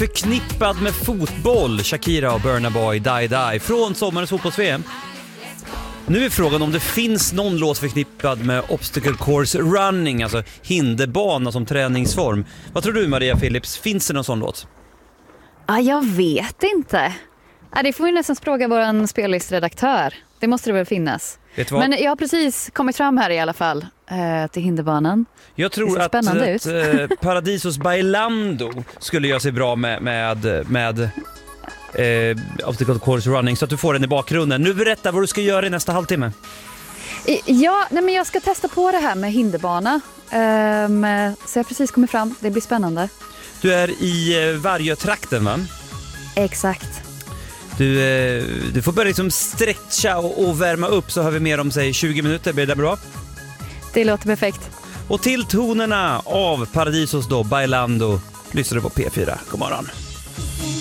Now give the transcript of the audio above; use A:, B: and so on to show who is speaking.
A: förknippad med fotboll? Shakira och Burna Boy, Die Die från sommarens fotbolls-VM. Nu är frågan om det finns någon låt förknippad med obstacle course running, alltså hinderbana som träningsform. Vad tror du, Maria Philips? Finns det någon sån låt?
B: Ja, jag vet inte. Ja, det får vi nästan fråga vår spellistredaktör. Det måste det väl finnas. Men jag har precis kommit fram här i alla fall till hinderbanan.
A: Jag tror att Paradisos Bailando skulle göra sig bra med obstacle course running, så att du får den i bakgrunden. Nu berätta vad du ska göra i nästa halvtimme.
B: Ja, men jag ska testa på det här med hinderbana. Så jag har precis kommit fram. Det blir spännande. Du
A: är i Vargötrakten, va?
B: Exakt.
A: Du får börja liksom stretcha och värma upp, så har vi mer om sig 20 minuter. Blir det bra?
B: Det låter perfekt.
A: Och till tonerna av Paradisos då, Bailando, lyssnar du på P4. God morgon.